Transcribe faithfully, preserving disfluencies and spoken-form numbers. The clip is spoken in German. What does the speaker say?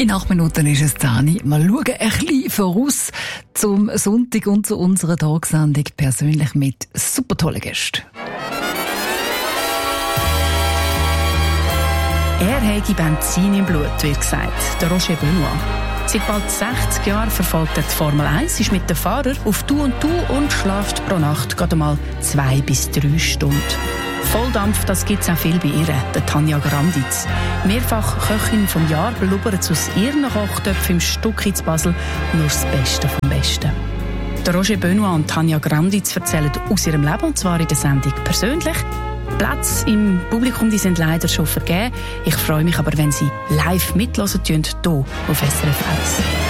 In acht Minuten ist es zehn. Mal schauen ein bisschen voraus zum Sonntag und zu unserer Tagsendung persönlich mit super tollen Gästen. Er habe Benzin im Blut, wird gesagt, der Roger Benoit. Seit bald sechzig Jahren verfolgt er die Formel eins, ist mit den Fahrern auf Du und Du und schläft pro Nacht gerade mal zwei bis drei Stunden. Volldampf, das gibt es auch viel bei ihr, der Tanja Granditz. Mehrfach Köchin vom Jahr, blubbert aus ihren Kochtöpfen im Stuck zu Basel nur das Beste vom Besten. Der Roger Benoit und Tanja Granditz erzählen aus ihrem Leben, und zwar in der Sendung persönlich. Plätze im Publikum, die sind leider schon vergeben. Ich freue mich aber, wenn Sie live mithören, hier auf S R F eins.